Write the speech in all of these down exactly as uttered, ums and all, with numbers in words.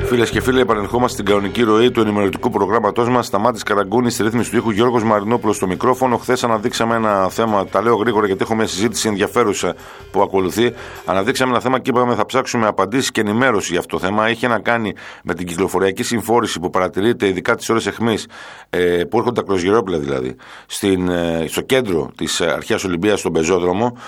Φίλες και φίλοι, επανερχόμαστε στην κανονική ροή του ενημερωτικού προγράμματός μας. Σταμάτης Καραγκούνης στη ρύθμιση του ήχου, Γιώργος Μαρινόπουλος στο μικρόφωνο. Χθες αναδείξαμε ένα θέμα, τα λέω γρήγορα γιατί έχω μια συζήτηση ενδιαφέρουσα που ακολουθεί. Αναδείξαμε ένα θέμα και είπαμε θα ψάξουμε απαντήσεις και ενημέρωση για αυτό το θέμα. Έχει να κάνει με την κυκλοφοριακή συμφόρηση που παρατηρείται ειδικά τις ώρες αιχμής, ε, που έρχονται τα κρουαζιερόπλαια δηλαδή, στην, ε, στο κέντρο της Αρχαίας Ολυμπίας, στον πεζόδρομο,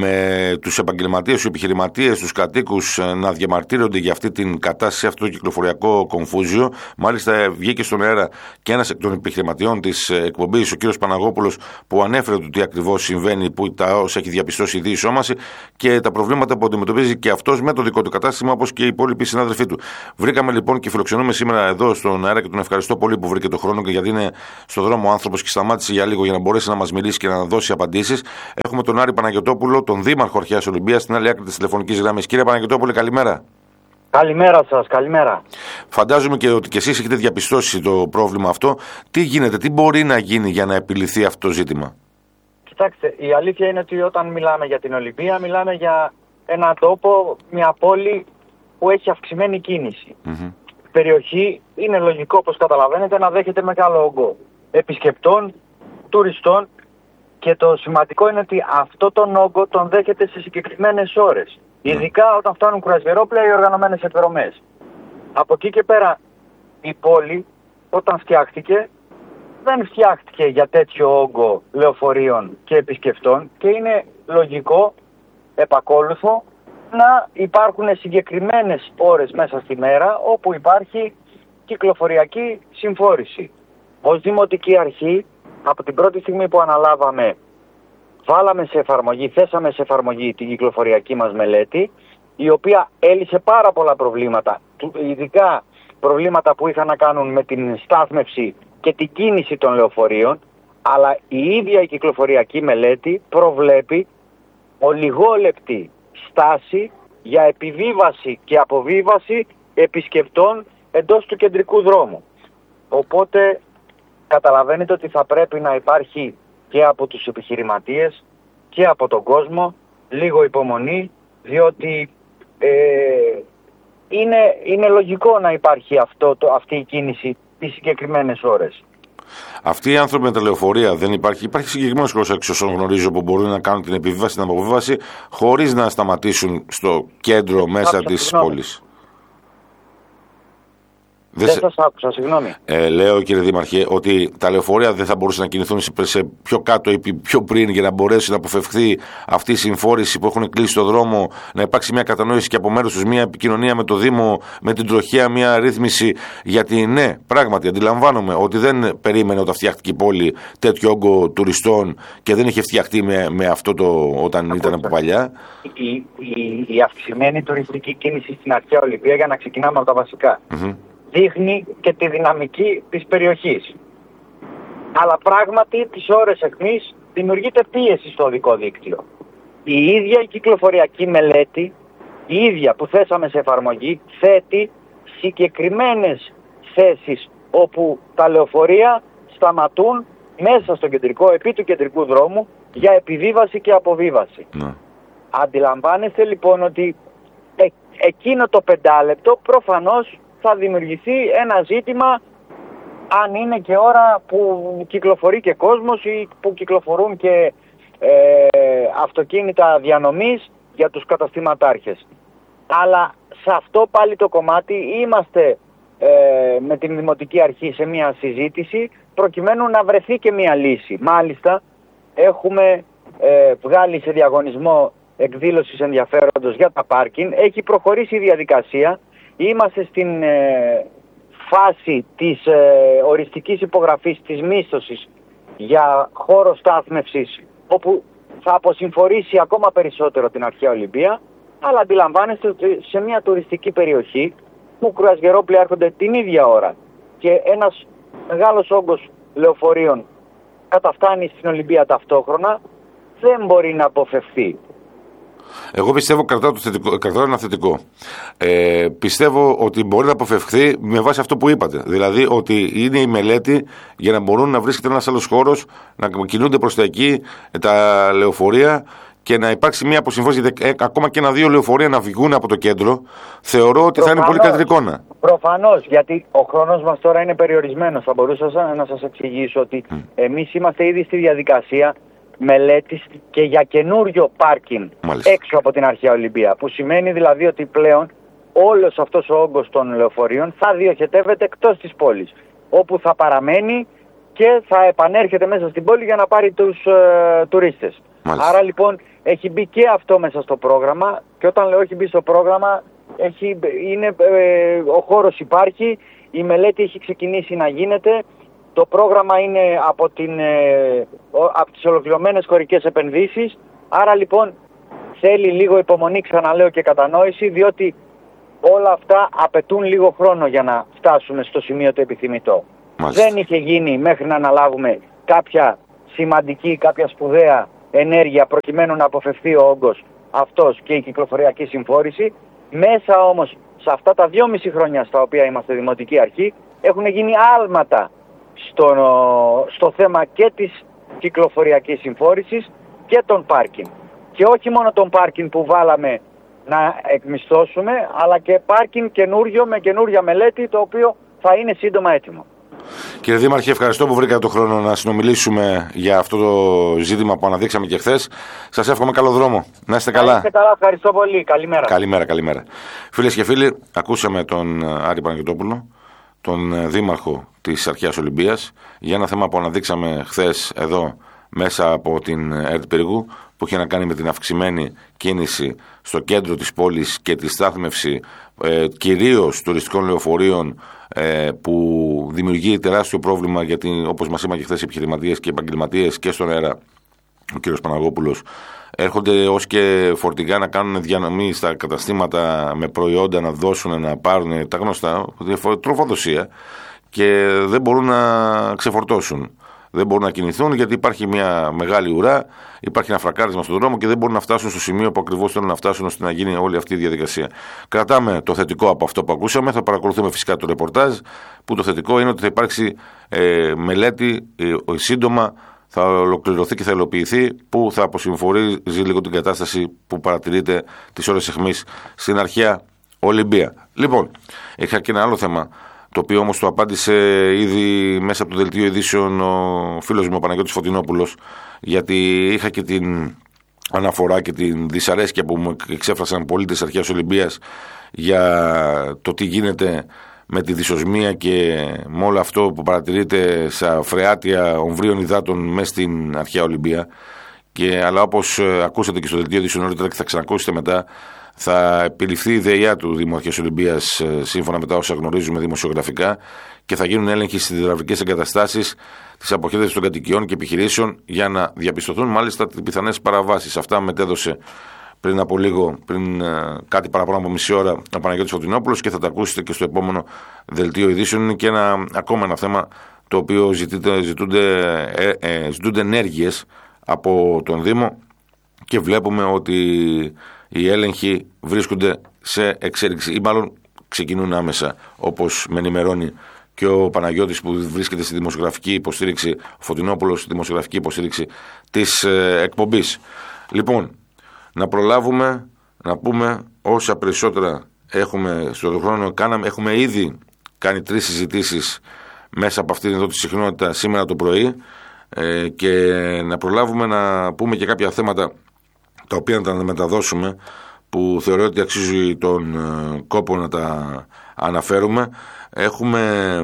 με τους επαγγελματίες, τους επιχειρηματίες, τους κατοίκους ε, να διαμαρτύρονται για αυτή την κατάσταση, αυτό το κυκλοφοριακό κομφούζιο. Μάλιστα, βγήκε στον αέρα και ένας εκ των επιχειρηματιών της εκπομπής, ο κύριος Παναγόπουλος, που ανέφερε το τι ακριβώς συμβαίνει, που τα όσα έχει διαπιστώσει η διεισόμαση και τα προβλήματα που αντιμετωπίζει και αυτός με το δικό του κατάστημα, όπως και οι υπόλοιποι συνάδελφοί του. Βρήκαμε λοιπόν και φιλοξενούμε σήμερα εδώ στον αέρα και τον ευχαριστώ πολύ που βρήκε το χρόνο και γιατί είναι στο δρόμο ο άνθρωπος και σταμάτησε για λίγο για να μπορέσει να μας μιλήσει και να δώσει απαντήσεις. Έχουμε τον Άρη Παναγιωτόπουλο, τον Δήμαρχο Αρχαίας Ολυμπίας, στην άλλη άκρη της τηλεφωνικής γραμμής. Κύριε Παναγιωτόπουλε, καλημέρα. Καλημέρα σας, καλημέρα. Φαντάζομαι και ότι και εσείς έχετε διαπιστώσει το πρόβλημα αυτό. Τι γίνεται, τι μπορεί να γίνει για να επιληθεί αυτό το ζήτημα? Κοιτάξτε, η αλήθεια είναι ότι όταν μιλάμε για την Ολυμπία, μιλάμε για ένα τόπο, μια πόλη που έχει αυξημένη κίνηση. Mm-hmm. Η περιοχή είναι λογικό, όπως καταλαβαίνετε, να δέχεται μεγάλο όγκο επισκεπτών, τουριστών και το σημαντικό είναι ότι αυτό τον όγκο τον δέχεται σε συγκεκριμένες ώρες. Ειδικά όταν φτάνουν κρουαζιερόπλαια ή οργανωμένες εκδρομές. Από εκεί και πέρα η πόλη όταν φτιάχτηκε δεν φτιάχτηκε για τέτοιο όγκο λεωφορείων και επισκεπτών και είναι λογικό, επακόλουθο, να υπάρχουν συγκεκριμένες ώρες μέσα στη μέρα όπου υπάρχει κυκλοφοριακή συμφόρηση. Ως Δημοτική Αρχή, από την πρώτη στιγμή που αναλάβαμε, βάλαμε σε εφαρμογή, θέσαμε σε εφαρμογή την κυκλοφοριακή μας μελέτη, η οποία έλυσε πάρα πολλά προβλήματα, ειδικά προβλήματα που είχαν να κάνουν με την στάθμευση και την κίνηση των λεωφορείων, αλλά η ίδια η κυκλοφοριακή μελέτη προβλέπει ολιγόλεπτη στάση για επιβίβαση και αποβίβαση επισκεπτών εντός του κεντρικού δρόμου. Οπότε καταλαβαίνετε ότι θα πρέπει να υπάρχει και από τους επιχειρηματίες και από τον κόσμο λίγο υπομονή, διότι ε, είναι, είναι λογικό να υπάρχει αυτό, το, αυτή η κίνηση τις συγκεκριμένες ώρες. Αυτοί οι άνθρωποι με τα λεωφορεία δεν υπάρχει. Υπάρχει συγκεκριμένος κόσμος, εξ όσων γνωρίζω, που μπορούν να κάνουν την επιβίβαση, την αποβίβαση χωρίς να σταματήσουν στο κέντρο μέσα Άξα, της συγγνώμη. πόλης. Δεν σας άκουσα, συγγνώμη. Ε, λέω, κύριε Δήμαρχε, ότι τα λεωφορεία δεν θα μπορούσαν να κινηθούν σε πιο κάτω ή πιο πριν για να μπορέσει να αποφευχθεί αυτή η συμφόρηση που έχουν κλείσει το δρόμο, να υπάρξει μια κατανόηση και από μέρους τους μια επικοινωνία με το Δήμο, με την τροχέα, μια ρύθμιση. Γιατί ναι, πράγματι αντιλαμβάνομαι ότι δεν περίμενε όταν φτιάχτηκε η πόλη τέτοιο όγκο τουριστών και δεν είχε φτιαχτεί με, με αυτό το όταν Ακούστε. ήταν από παλιά. Η, η, η αυξημένη τουριστική κίνηση στην Αρχαία Ολυμπία, για να ξεκινάμε από τα βασικά. Mm-hmm. Δείχνει και τη δυναμική της περιοχής. Αλλά πράγματι τις ώρες αιχμής δημιουργείται πίεση στο οδικό δίκτυο. Η ίδια η κυκλοφοριακή μελέτη, η ίδια που θέσαμε σε εφαρμογή, θέτει συγκεκριμένες θέσεις όπου τα λεωφορεία σταματούν μέσα στο κεντρικό, επί του κεντρικού δρόμου για επιβίβαση και αποβίβαση. Ναι. Αντιλαμβάνεστε λοιπόν ότι ε, εκείνο το πεντάλεπτο προφανώς θα δημιουργηθεί ένα ζήτημα αν είναι και ώρα που κυκλοφορεί και κόσμος ή που κυκλοφορούν και ε, αυτοκίνητα διανομής για τους καταστηματάρχες. Αλλά σε αυτό πάλι το κομμάτι είμαστε ε, με την Δημοτική Αρχή σε μια συζήτηση προκειμένου να βρεθεί και μια λύση. Μάλιστα έχουμε ε, βγάλει σε διαγωνισμό εκδήλωσης ενδιαφέροντος για τα πάρκινγκ. Έχει προχωρήσει η διαδικασία. Είμαστε στην ε, φάση της ε, οριστικής υπογραφής της μίσθωσης για χώρο στάθμευσης, όπου θα αποσυμφορήσει ακόμα περισσότερο την Αρχαία Ολυμπία, αλλά αντιλαμβάνεστε ότι σε μια τουριστική περιοχή που κρουαζιερόπλαια έρχονται την ίδια ώρα και ένας μεγάλος όγκος λεωφορείων καταφτάνει στην Ολυμπία ταυτόχρονα, δεν μπορεί να αποφευθεί. Εγώ πιστεύω, κρατάω, το θετικό, κρατάω ένα θετικό. Ε, πιστεύω ότι μπορεί να αποφευχθεί με βάση αυτό που είπατε. Δηλαδή ότι είναι η μελέτη για να μπορούν να βρίσκεται ένας άλλος χώρος, να κινούνται προς τα εκεί τα λεωφορεία και να υπάρξει μια αποσυμφώνηση, ε, ακόμα και ένα-δύο λεωφορεία να βγουν από το κέντρο. Θεωρώ ότι προφανώς θα είναι πολύ καλύτερη εικόνα. Προφανώς, γιατί ο χρόνος μας τώρα είναι περιορισμένος. Θα μπορούσα να σας εξηγήσω ότι mm. εμείς είμαστε ήδη στη διαδικασία μελέτης και για καινούριο πάρκινγκ έξω από την Αρχαία Ολυμπία. Που σημαίνει δηλαδή ότι πλέον όλος αυτός ο όγκος των λεωφορείων θα διοχετεύεται εκτός της πόλης, όπου θα παραμένει και θα επανέρχεται μέσα στην πόλη για να πάρει τους ε, τουρίστες. Μάλιστα. Άρα λοιπόν έχει μπει και αυτό μέσα στο πρόγραμμα, και όταν λέω έχει μπει στο πρόγραμμα, έχει, είναι, ε, ο χώρος υπάρχει, η μελέτη έχει ξεκινήσει να γίνεται, το πρόγραμμα είναι από, την, ε, από τις ολοκληρωμένες χωρικές επενδύσεις, άρα λοιπόν θέλει λίγο υπομονή, ξαναλέω, και κατανόηση, διότι όλα αυτά απαιτούν λίγο χρόνο για να φτάσουμε στο σημείο το επιθυμητό. Μάλιστα. Δεν είχε γίνει μέχρι να αναλάβουμε κάποια σημαντική, κάποια σπουδαία ενέργεια προκειμένου να αποφευθεί ο όγκος αυτός και η κυκλοφοριακή συμφόρηση. Μέσα όμως σε αυτά τα δυόμιση χρόνια στα οποία είμαστε δημοτική αρχή έχουν γίνει άλματα στο, στο θέμα και της κυκλοφοριακής συμφόρησης και των πάρκινγκ. Και όχι μόνο τον πάρκινγκ που βάλαμε να εκμισθώσουμε, αλλά και πάρκινγκ καινούριο με καινούρια μελέτη, το οποίο θα είναι σύντομα έτοιμο. Κύριε Δήμαρχε, ευχαριστώ που βρήκατε τον χρόνο να συνομιλήσουμε για αυτό το ζήτημα που αναδείξαμε και χθες. Σας εύχομαι καλό δρόμο. Να είστε καλά. Να είστε καλά, ευχαριστώ πολύ. Καλημέρα. Καλημέρα, καλημέρα. Φίλες και φίλοι, ακούσαμε τον Άρη Παναγιωτόπουλο, τον Δήμαρχο της Αρχαίας Ολυμπίας, για ένα θέμα που αναδείξαμε χθες εδώ μέσα από την ΕΡΤ Πύργου, που είχε να κάνει με την αυξημένη κίνηση στο κέντρο της πόλης και τη στάθμευση ε, κυρίως τουριστικών λεωφορείων, ε, που δημιουργεί τεράστιο πρόβλημα, γιατί όπως μας είπαν και χθες οι επιχειρηματίες και οι επαγγελματίες και στον αέρα, ο κ. Παναγόπουλος, έρχονται ως και φορτηγά να κάνουν διανομή στα καταστήματα με προϊόντα να δώσουν, να πάρουν τα γνωστά, τροφοδοσία, και δεν μπορούν να ξεφορτώσουν. Δεν μπορούν να κινηθούν γιατί υπάρχει μια μεγάλη ουρά, υπάρχει ένα φρακάρισμα στον δρόμο και δεν μπορούν να φτάσουν στο σημείο που ακριβώς θέλουν να φτάσουν ώστε να γίνει όλη αυτή η διαδικασία. Κρατάμε το θετικό από αυτό που ακούσαμε, θα παρακολουθούμε φυσικά το ρεπορτάζ, που το θετικό είναι ότι θα υπάρξει ε, μελέτη ε, σύντομα, θα ολοκληρωθεί και θα υλοποιηθεί, που θα αποσυμφορίζει λίγο την κατάσταση που παρατηρείται τις ώρες αιχμής στην Αρχαία Ολυμπία. Λοιπόν, είχα και ένα άλλο θέμα, το οποίο όμως το απάντησε ήδη μέσα από το δελτίο ειδήσεων ο φίλος μου ο Παναγιώτης Φωτεινόπουλος, γιατί είχα και την αναφορά και την δυσαρέσκεια που μου εξέφρασαν πολίτες Αρχαίας Ολυμπίας για το τι γίνεται με τη δυσοσμία και με όλο αυτό που παρατηρείται στα φρεάτια ομβρίων υδάτων μέσα στην Αρχαία Ολυμπία. Και, αλλά όπως ακούσατε και στο δελτίο ειδήσεων νωρίτερα και θα ξανακούσετε μετά, θα επιληφθεί η ΔΕΙΑ του Δήμου Αρχαίας Ολυμπίας, σύμφωνα με τα όσα γνωρίζουμε δημοσιογραφικά, και θα γίνουν έλεγχοι στις υδραυλικές εγκαταστάσεις της αποχέτευσης των κατοικιών και επιχειρήσεων για να διαπιστωθούν μάλιστα τις πιθανές παραβάσεις. Αυτά μετέδωσε πριν από λίγο, πριν κάτι παραπάνω από μισή ώρα, ο Παναγιώτης Φωτεινόπουλος, και θα τα ακούσετε και στο επόμενο δελτίο ειδήσεων. Είναι και ένα ακόμα ένα θέμα το οποίο ζητούνται, ζητούνται, ε, ε, ζητούνται ενέργειες από τον Δήμο, και βλέπουμε ότι οι έλεγχοι βρίσκονται σε εξέλιξη ή μάλλον ξεκινούν άμεσα, όπως με ενημερώνει και ο Παναγιώτης που βρίσκεται στη δημοσιογραφική υποστήριξη, ο Φωτεινόπουλος στη δημοσιογραφική υποστήριξη της ε, εκπομπής. Λοιπόν, να προλάβουμε να πούμε όσα περισσότερα έχουμε στον χρόνο. Κάναμε, έχουμε ήδη κάνει τρεις συζητήσεις μέσα από αυτήν εδώ τη συχνότητα σήμερα το πρωί, ε, και να προλάβουμε να πούμε και κάποια θέματα τα οποία να τα μεταδώσουμε, που θεωρώ ότι αξίζει τον ε, κόπο να τα αναφέρουμε. Έχουμε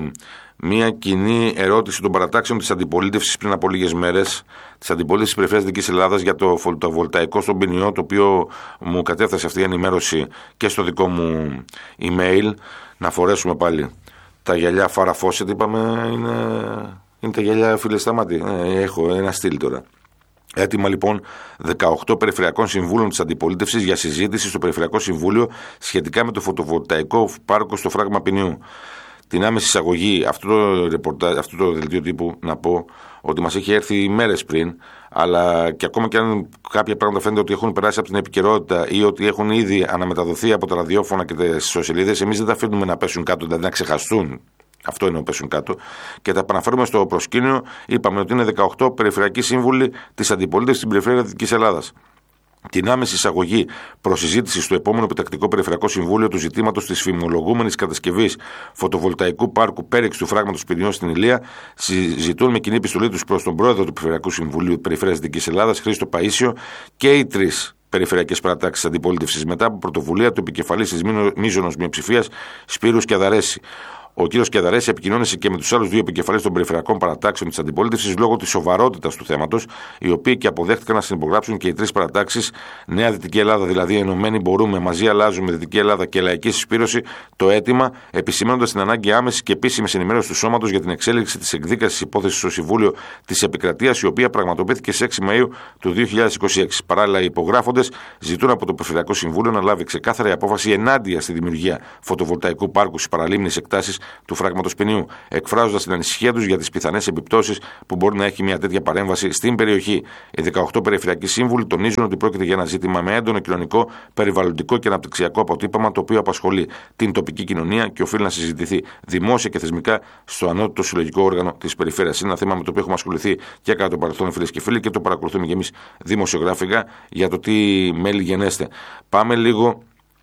μια κοινή ερώτηση των παρατάξεων της αντιπολίτευσης πριν από λίγες μέρες, της αντιπολίτευσης της Περιφέρειας Δυτικής Ελλάδας, για το φωτοβολταϊκό στον Ποινιό, το οποίο μου κατέφτασε αυτή η ενημέρωση και στο δικό μου email. Να φορέσουμε πάλι τα γυαλιά Farrah Fawcett, είπαμε, είναι, είναι τα γυαλιά φίλε Σταμάτη, ε, έχω ένα στυλ τώρα. Έτοιμα λοιπόν δεκαοκτώ περιφερειακών συμβούλων της αντιπολίτευσης για συζήτηση στο Περιφερειακό Συμβούλιο σχετικά με το φωτοβολταϊκό πάρκο στο φράγμα Ποινιού. Την άμεση εισαγωγή αυτού το, ρεπορτα... αυτό το δελτίο τύπου, να πω ότι μας έχει έρθει μέρες πριν, αλλά και ακόμα και αν κάποια πράγματα φαίνεται ότι έχουν περάσει από την επικαιρότητα ή ότι έχουν ήδη αναμεταδοθεί από τα ραδιόφωνα και τις ιστοσελίδες, εμείς δεν τα αφήνουμε να πέσουν κάτω, δηλαδή να ξεχαστούν. Αυτό είναι να πέσουν κάτω. Και τα επαναφέρουμε στο προσκήνιο. Είπαμε ότι είναι δεκαοκτώ περιφερειακοί σύμβουλοι της αντιπολίτευσης στην Περιφέρεια Δυτικής Ελλάδας. την άμεση εισαγωγή προσυζήτηση στο επόμενο Επιτακτικό Περιφερειακό Συμβούλιο του ζητήματος της φημολογούμενης κατασκευής φωτοβολταϊκού πάρκου πέριξ του φράγματος Πειριών στην Ηλία, συζητούν με κοινή επιστολή τους προς τον πρόεδρο του Περιφερειακού Συμβουλίου Περιφέρειας Δυτικής Ελλάδας, Χρήστο Παΐσιο, και οι τρεις περιφερειακές παρατάξεις αντιπολίτευσης μετά από πρωτοβουλία του επικεφαλής της μείζωνος μειοψηφίας Σπύρου Σκιαδαρέση. Ο κ. Σκιαδαρέση επικοινώνησε και με τους άλλους δύο επικεφαλείς των περιφερειακών παρατάξεων της αντιπολίτευσης λόγω της σοβαρότητας του θέματος, οι οποίοι και αποδέχτηκαν να συνυπογράψουν και οι τρεις παρατάξεις Νέα Δυτική Ελλάδα, δηλαδή Ενωμένοι Μπορούμε, Μαζί Αλλάζουμε, Δυτική Ελλάδα και Λαϊκή Συσπήρωση, το αίτημα, επισημαίνοντας την ανάγκη άμεσης και επίσημης ενημέρωσης του σώματος για την εξέλιξη της εκδίκασης υπόθεσης στο Συμβούλιο της Επικρατείας, η οποία πραγματοποιήθηκε στις έξι Μαΐου του δύο χιλιάδες είκοσι έξι. Παράλληλα, οι υπογράφοντες ζητούν από το Περιφερειακό Συμβούλιο να λάβει ξεκάθαρη απόφαση ενάντια στη δημιουργία φωτοβολταϊκού πάρκου στις παραλίμνες εκτάσεις του φράγματος Παινιού, εκφράζοντας την ανησυχία τους για τις πιθανές επιπτώσεις που μπορεί να έχει μια τέτοια παρέμβαση στην περιοχή. Οι δεκαοκτώ περιφερειακοί σύμβουλοι τονίζουν ότι πρόκειται για ένα ζήτημα με έντονο κοινωνικό, περιβαλλοντικό και αναπτυξιακό αποτύπωμα, το οποίο απασχολεί την τοπική κοινωνία και οφείλει να συζητηθεί δημόσια και θεσμικά στο ανώτατο συλλογικό όργανο της περιφέρειας. Είναι ένα θέμα με το οποίο έχουμε ασχοληθεί και κατά το παρελθόν, φίλες και φίλοι, και το παρακολουθούμε και εμείς δημοσιογραφικά για το τι μέλη γενέστε. Πάμε λίγο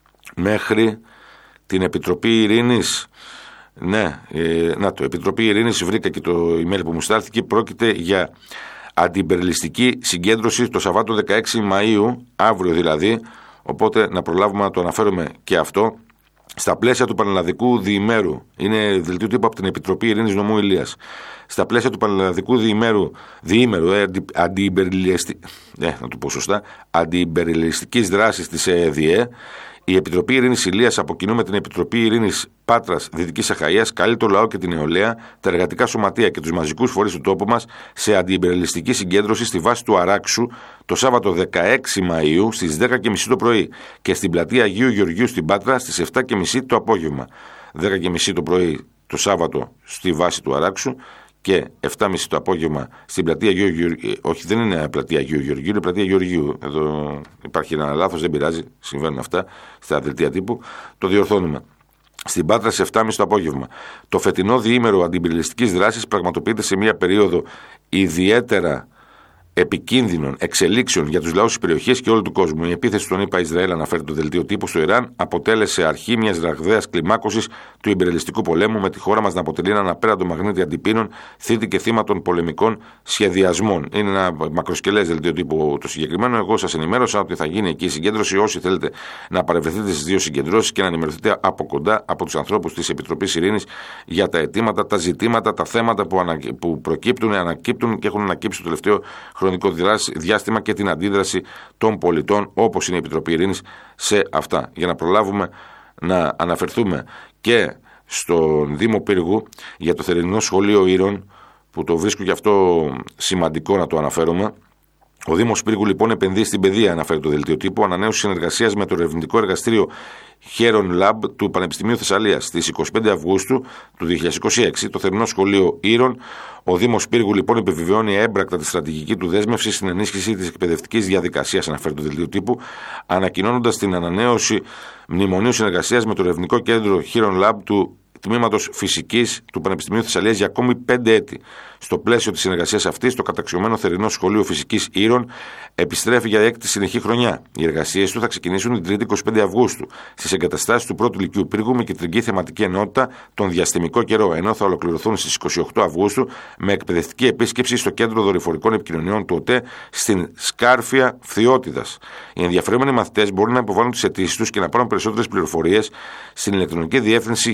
μέχρι την Επιτροπή Ειρήνης. Ναι, ε, να το, Επιτροπή Ειρήνης, βρήκα και το email που μου στάλθηκε. Πρόκειται για αντιμπεριλιστική συγκέντρωση το Σαββάτο δεκαέξι Μαΐου, αύριο δηλαδή, οπότε να προλάβουμε να το αναφέρουμε και αυτό, στα πλαίσια του Πανελλαδικού Διημέρου. Είναι δελτίο τύπου από την Επιτροπή Ειρήνης Νομού Ηλίας. Στα πλαίσια του Πανελλαδικού Διημέρου, διήμερου, ε, αντιμπεριλιστική, ε, να το πω σωστά, αντιμπεριλιστικής δράσης της ΕΔΙΕ, η Επιτροπή Ειρήνης Ηλίας, από κοινού με την Επιτροπή Ειρήνης Πάτρας Δυτικής Αχαΐας, καλεί το λαό και την νεολαία, τα εργατικά σωματεία και τους μαζικούς φορείς του τόπου μας σε αντιμπεριλιστική συγκέντρωση στη βάση του Αράξου το Σάββατο δεκαέξι Μαΐου στις δέκα και μισή το πρωί και στην πλατεία Αγίου Γεωργίου στην Πάτρα στις επτά και μισή το απόγευμα. δέκα και μισή το πρωί το Σάββατο στη βάση του Αράξου και επτά και μισή το απόγευμα στην πλατεία Αγίου Γεωργίου. Όχι, δεν είναι πλατεία Αγίου Γεωργίου, είναι πλατεία Γεωργίου. Εδώ υπάρχει ένα λάθος, δεν πειράζει, συμβαίνουν αυτά στα δελτία τύπου. Το διορθώνουμε. Στην Πάτρα σε επτά και μισή το απόγευμα. Το φετινό διήμερο αντιμπεριλιστικής δράσης πραγματοποιείται σε μια περίοδο ιδιαίτερα επικίνδυνων εξελίξεων για τους λαούς της περιοχής και όλου του κόσμου. Η επίθεση των ΗΠΑ Ισραήλ, αναφέρει το δελτίο τύπου, στο Ιράν αποτέλεσε αρχή μιας ραγδαίας κλιμάκωσης του ιμπεριαλιστικού πολέμου, με τη χώρα μας να αποτελεί έναν απέραντο μαγνήτη αντιπίνων, θήτη και θύμα των πολεμικών σχεδιασμών. Είναι ένα μακροσκελές δελτίο τύπου το συγκεκριμένο. Εγώ σας ενημέρωσα ότι θα γίνει εκεί η συγκέντρωση. Όσοι θέλετε να παρευρεθείτε στις δύο συγκεντρώσεις και να ενημερωθείτε από κοντά από τους ανθρώπους της Επιτροπής Ειρήνης για τα αιτήματα, τα ζητήματα, τα θέματα που, ανα... που προκύπτουν, ανακύπτουν και έχουν ανακύψει το τελευταίο χρονικό διάστημα και την αντίδραση των πολιτών, όπως είναι η Επιτροπή Ειρήνης, σε αυτά. Για να προλάβουμε να αναφερθούμε και στον Δήμο Πύργου για το θερινό σχολείο Ήρων, που το βρίσκω και αυτό σημαντικό να το αναφέρουμε. Ο Δήμος Πύργου λοιπόν επενδύει στην παιδεία, αναφέρει το δελτίο τύπου, ανανέωση συνεργασίας με το ερευνητικό εργαστήριο Heron Lab του Πανεπιστημίου Θεσσαλίας στις είκοσι πέντε Αυγούστου του δύο χιλιάδες είκοσι έξι. Το θερινό σχολείο Ήρων. Ο Δήμος Πύργου λοιπόν επιβεβαιώνει έμπρακτα τη στρατηγική του δέσμευση στην ενίσχυση της εκπαιδευτικής διαδικασίας, αναφέρει το δελτίο τύπου, ανακοινώνοντας την ανανέωση μνημονίου συνεργασίας με το ερευνητικό κέντρο Heron Lab του Τμήματος Φυσικής του Πανεπιστημίου Θεσσαλίας για ακόμη πέντε έτη. Στο πλαίσιο της συνεργασίας αυτής, το καταξιωμένο θερινό σχολείο Φυσικής Ήρων επιστρέφει για έκτη συνεχή χρονιά. Οι εργασίες του θα ξεκινήσουν την Τρίτη είκοσι πέντε Αυγούστου στις εγκαταστάσεις του πρώτου Λυκείου Πύργου με κεντρική θεματική ενότητα τον διαστημικό καιρό, ενώ θα ολοκληρωθούν στις είκοσι οκτώ Αυγούστου με εκπαιδευτική επίσκεψη στο Κέντρο Δορυφορικών Επικοινωνιών του ΟΤΕ στην Σκάρφια Φθιώτιδας. Οι ενδιαφερόμενοι μαθητές μπορούν να υποβάλουν τις αιτήσεις τους και να πάρουν περισσότερες πληροφορίες στην ηλεκτρονική διεύθυνση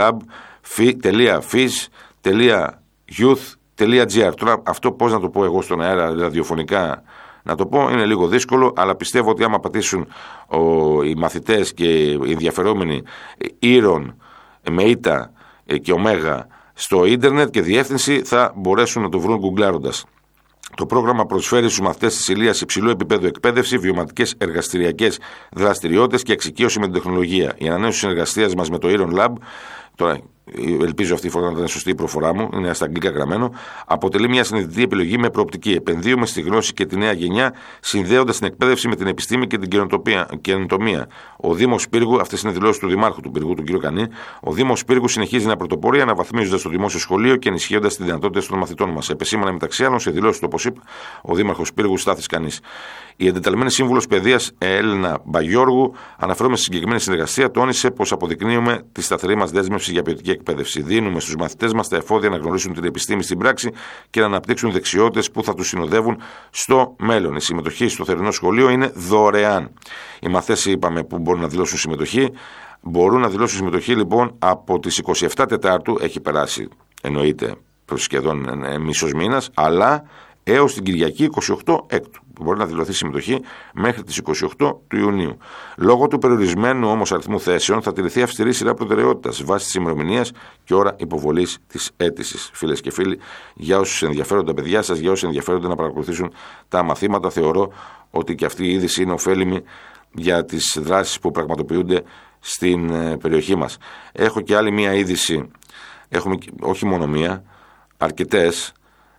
heronlab.fizz.youth.gr. Τώρα αυτό πώς να το πω εγώ στον αέρα ραδιοφωνικά να το πω είναι λίγο δύσκολο, αλλά πιστεύω ότι άμα πατήσουν ο, οι μαθητές και οι ενδιαφερόμενοι Ήρων με Ήτα και Ωμέγα στο ίντερνετ και διεύθυνση θα μπορέσουν να το βρουν γκουγκλάροντας. Το πρόγραμμα προσφέρει στους μαθητές της Ηλίας υψηλού επίπεδου εκπαίδευση, βιωματικές εργαστηριακές δραστηριότητες και εξοικείωση με την τεχνολογία. Η ανανέωση συνεργασίας μας με το Ήρων Lab, τώρα ελπίζω αυτή η φορά να ήταν σωστή η προφορά μου, είναι στα αγγλικά γραμμένο, αποτελεί μια συνειδητή επιλογή με προοπτική. Επενδύουμε στη γνώση και τη νέα γενιά, συνδέοντας την εκπαίδευση με την επιστήμη και την καινοτομία. Ο Δήμος Πύργου, αυτές είναι δηλώσεις του Δημάρχου του Πύργου, του κ. Κανή, ο Δήμος Πύργου συνεχίζει να πρωτοπορεί, αναβαθμίζοντας το δημόσιο σχολείο και ενισχύοντας τις δυνατότητες των μαθητών μας. Επεσήμανε μεταξύ άλλων σε δηλώσεις του, όπως είπε ο Δήμαρχος Πύργου Στάθης Κανής. Η εντεταλμένη σύμβουλος παιδείας Έλληνα Μπαγιόργου, αναφέρομαι στη συγκεκριμένη συνεργασία, τόνισε πως αποδεικνύουμε τη σταθερή μας δέσμευση για ποιοτική εκπαίδευση. Δίνουμε στους μαθητές μας τα εφόδια να γνωρίσουν την επιστήμη στην πράξη και να αναπτύξουν δεξιότητες που θα τους συνοδεύουν στο μέλλον. Η συμμετοχή στο θερινό σχολείο είναι δωρεάν. Οι μαθητές, είπαμε, που μπορούν να δηλώσουν συμμετοχή, μπορούν να δηλώσουν συμμετοχή λοιπόν από τις είκοσι επτά Τετάρτου, έχει περάσει εννοείται προς σχεδόν μισός μήνας, αλλά έως την Κυριακή είκοσι οκτώ Έκτου, που μπορεί να δηλωθεί συμμετοχή μέχρι τις είκοσι οκτώ του Ιουνίου. Λόγω του περιορισμένου όμως αριθμού θέσεων, θα τηρηθεί αυστηρή σειρά προτεραιότητας βάσει της ημερομηνίας και ώρα υποβολής της αίτησης. Φίλες και φίλοι, για όσους ενδιαφέρονται τα παιδιά σας, για όσους ενδιαφέρονται να παρακολουθήσουν τα μαθήματα, θεωρώ ότι και αυτή η είδηση είναι ωφέλιμη για τις δράσεις που πραγματοποιούνται στην περιοχή μας. Έχω και άλλη μία είδηση, έχουμε όχι μόνο μία, αρκετές,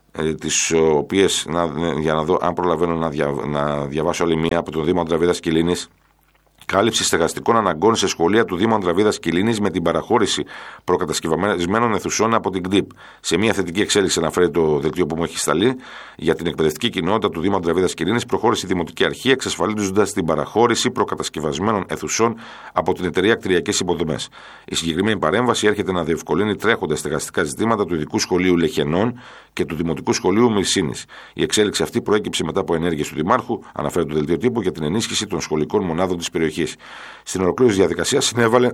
τις οποίες, να, για να δω αν προλαβαίνω να, δια, να διαβάσω άλλη μία από τον Δήμο Ανδραβίδας Κιλίνης. Κάλυψη στεγαστικών αναγκών σε σχολεία του Δήμου Ανδραβίδας Κιλίνης με την παραχώρηση προκατασκευασμένων αιθουσών από την ΚΔΙΠ. Σε μια θετική εξέλιξη, αναφέρει το δελτίο που μου έχει σταλεί, για την εκπαιδευτική κοινότητα του Δήμου Ανδραβίδας Κιλίνης, προχώρησε η Δημοτική Αρχή, εξασφαλίζοντας την παραχώρηση προκατασκευασμένων αιθουσών από την εταιρεία Κτηριακές Υποδομές. Η συγκεκριμένη παρέμβαση έρχεται να διευκολύνει τρέχοντα στεγαστικά ζητήματα του Ειδικού Σχολείου Λεχενών και του Δημοτικού Σχολείου Μυρσίνης. Η εξέλιξη αυτή προέκυψε μετά από ενέργειες του Δημάρχου, αναφέρει το δελτίο τύπου, για την ενίσχυση των σχολικών μονάδων της περιοχής. Στην ολοκλήρωση της διαδικασίας συνέβαλε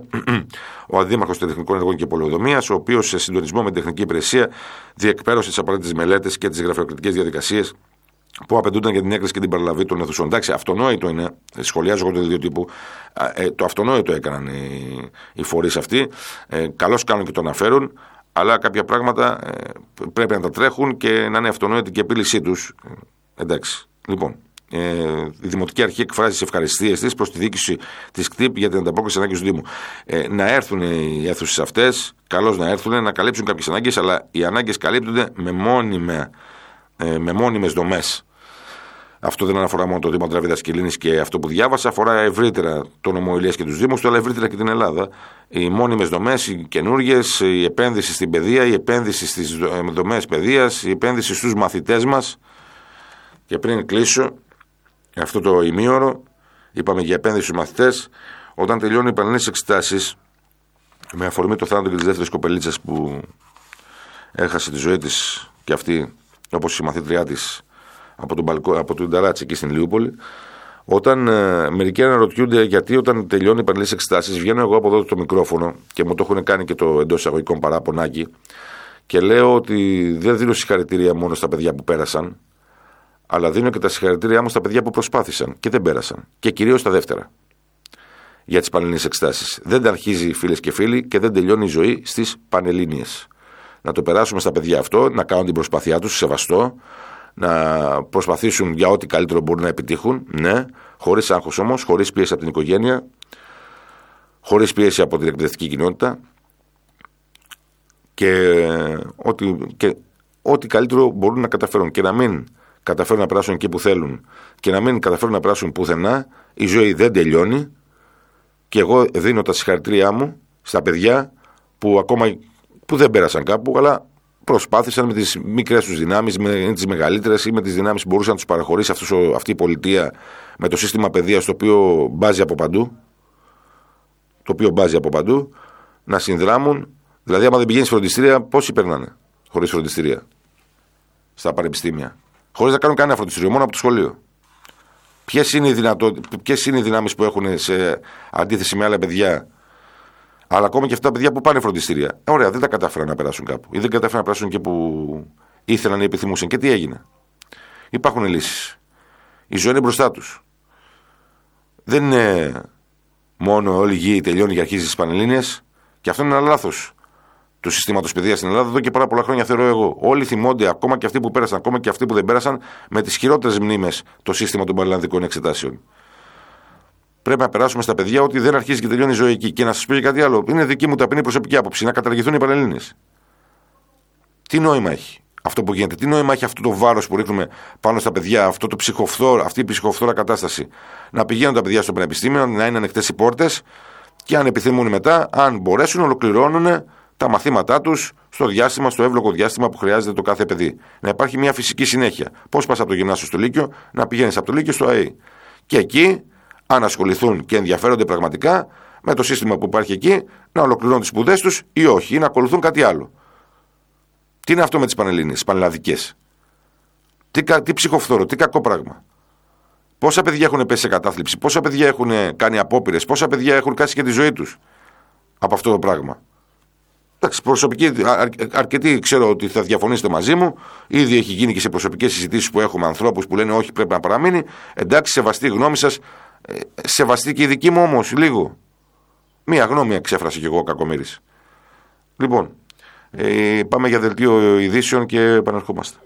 ο Αντίδημαρχος Τεχνικών Έργων και Πολεοδομίας, ο οποίος σε συντονισμό με την Τεχνική Υπηρεσία διεκπέρωσε τις απαραίτητες μελέτες και τις γραφειοκρατικές διαδικασίες που απαιτούνταν για την έκρηση και την παραλαβή των αιθουσών. Εντάξει, αυτονόητο είναι, σχολιάζω εγώ το δελτίο τύπου, ε, το αυτονόητο έκαναν οι, οι φορείς αυτοί. Ε, καλώς κάνουν και το αναφέρουν, αλλά κάποια πράγματα ε, πρέπει να τα τρέχουν και να είναι αυτονόητη και η επίλυσή τους. Ε, εντάξει, λοιπόν. Ε, η Δημοτική Αρχή εκφράζει τις ευχαριστίες της προς τη διοίκηση της ΚΤΙΠ για την ανταπόκριση ανάγκης του Δήμου. Ε, να έρθουν οι αίθουσες αυτές, καλώς να έρθουν, να καλύψουν κάποιες ανάγκες, αλλά οι ανάγκες καλύπτονται με, μόνιμε, ε, με μόνιμες δομές. Αυτό δεν αναφορά μόνο το Δήμο Ανδραβίδας Κιλίνης και αυτό που διάβασα, αφορά ευρύτερα το νομό Ηλίας και τους Δήμους, αλλά ευρύτερα και την Ελλάδα. Οι μόνιμες δομές, οι καινούργιες, η επένδυση στην παιδεία, η επένδυση στις δομές παιδείας, η επένδυση στους μαθητές μας. Και πριν κλείσω αυτό το ημίωρο, είπαμε για επένδυση στους μαθητές. Όταν τελειώνουν οι πανελλήνιες εξετάσεις, με αφορμή το θάνατο και της δεύτερης κοπελίτσας που έχασε τη ζωή της και αυτή, όπως η μαθήτριά της, από τον, μπαλκό, από τον Ταράτσι εκεί στην Λιούπολη, όταν ε, μερικοί αναρωτιούνται γιατί όταν τελειώνουν οι πανελλήνιες εξετάσεις, βγαίνω εγώ από εδώ το μικρόφωνο και μου το έχουν κάνει και το εντός εισαγωγικών παράπονάκι και λέω ότι δεν δίνω συγχαρητήρια μόνο στα παιδιά που πέρασαν, αλλά δίνω και τα συγχαρητήριά μου στα παιδιά που προσπάθησαν και δεν πέρασαν. Και κυρίως στα δεύτερα. Για τις πανελλήνιες εξετάσεις. Δεν τα αρχίζει, φίλες και φίλοι, και δεν τελειώνει η ζωή στις πανελλήνιες. Να το περάσουμε στα παιδιά αυτό, να κάνουν την προσπάθειά τους, σεβαστό, να προσπαθήσουν για ό,τι καλύτερο μπορούν να επιτύχουν, ναι, χωρίς άγχος όμως, χωρίς πίεση από την οικογένεια, χωρίς πίεση από την εκπαιδευτική κοινότητα και ό,τι, και ό,τι καλύτερο μπορούν να καταφέρουν και να μην καταφέρουν να περάσουν εκεί που θέλουν και να μην καταφέρουν να περάσουν πουθενά. Η ζωή δεν τελειώνει και εγώ δίνω τα συγχαρητήριά μου στα παιδιά που ακόμα που δεν πέρασαν κάπου, αλλά προσπάθησαν με τις μικρές τους δυνάμεις, με τις μεγαλύτερες ή με τις δυνάμεις που μπορούσαν να τους παραχωρήσει αυτός, αυτή η πολιτεία με το σύστημα παιδείας το οποίο μπάζει από παντού, το οποίο μπάζει από παντού, να συνδράμουν. Δηλαδή, άμα δεν πηγαίνεις φροντιστήρια, πόσοι περνάνε χωρίς φροντιστήρια στα πανεπιστήμια, χωρίς να κάνουν κανένα φροντιστήριο, μόνο από το σχολείο. Ποιες είναι οι, δυνατό... Ποιες είναι οι δυνάμεις που έχουν σε αντίθεση με άλλα παιδιά, αλλά ακόμα και αυτά τα παιδιά που πάνε φροντιστήρια. Ωραία, δεν τα κατάφεραν να περάσουν κάπου ή δεν κατάφεραν να περάσουν και που ήθελαν ή επιθυμούσαν. Και τι έγινε? Υπάρχουν λύσεις. Η ζωή είναι μπροστά τους. Δεν είναι μόνο όλη η γη τελειώνει και αρχίζει στις Πανελλήνιες, και αυτό είναι ένα λάθος του συστήματος παιδείας στην Ελλάδα εδώ και πάρα πολλά χρόνια, θεωρώ εγώ. Όλοι θυμώνται, ακόμα και αυτοί που πέρασαν, ακόμα και αυτοί που δεν πέρασαν, με τις χειρότερες μνήμες το σύστημα των πανελλαδικών εξετάσεων. Πρέπει να περάσουμε στα παιδιά ότι δεν αρχίζει και τελειώνει η ζωή εκεί. Και να σας πω και κάτι άλλο. Είναι δική μου ταπεινή προσωπική άποψη. Να καταργηθούν οι Πανελλήνιες. Τι νόημα έχει αυτό που γίνεται? Τι νόημα έχει αυτό το βάρος που ρίχνουμε πάνω στα παιδιά, αυτό το ψυχοφθόρο, αυτή η ψυχοφθόρα κατάσταση? Να πηγαίνουν τα παιδιά στο πανεπιστήμιο, να είναι ανοιχτές οι πόρτες και αν επιθυμούν μετά, αν μπορέσουν, ολοκληρώνουν τα μαθήματά τους στο διάστημα, στο εύλογο διάστημα που χρειάζεται το κάθε παιδί. Να υπάρχει μια φυσική συνέχεια. Πώς πας από το γυμνάσιο στο Λύκειο, να πηγαίνεις από το Λύκειο στο ΑΕΗ. Και εκεί, αν ασχοληθούν και ενδιαφέρονται πραγματικά με το σύστημα που υπάρχει εκεί, να ολοκληρώνουν τις σπουδές τους ή όχι, ή να ακολουθούν κάτι άλλο. Τι είναι αυτό με τις Πανελλήνιες, τις πανελλαδικές? Τι, τι ψυχοφθόρο, τι κακό πράγμα. Πόσα παιδιά έχουν πέσει σε κατάθλιψη, πόσα παιδιά έχουν κάνει απόπειρες, πόσα παιδιά έχουν κάσει και τη ζωή τους από αυτό το πράγμα. Εντάξει, προσωπική, αρ, αρκετοί ξέρω ότι θα διαφωνήσετε μαζί μου. Ήδη έχει γίνει και σε προσωπικές συζητήσεις που έχουμε ανθρώπους που λένε όχι, πρέπει να παραμείνει. Εντάξει, σεβαστή η γνώμη σας, σεβαστή και η δική μου όμως, λίγο. Μία γνώμη εξέφρασε κι εγώ, κακομοίρης. Λοιπόν, ε, πάμε για δελτίο ειδήσεων και επαναρχόμαστε.